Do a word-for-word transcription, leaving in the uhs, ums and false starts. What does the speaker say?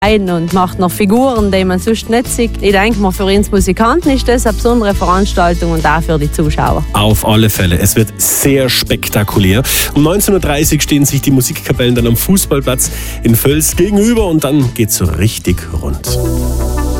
und macht noch Figuren, die man sonst nicht sieht. Ich denke mal, für uns Musikanten ist das eine besondere Veranstaltung und auch für die Zuschauer. Auf alle Fälle. Es wird sehr spektakulär. Um neunzehn Uhr dreißig stehen sich die Musikkapellen dann am Fußballplatz in Völs gegenüber und dann geht's so richtig rund.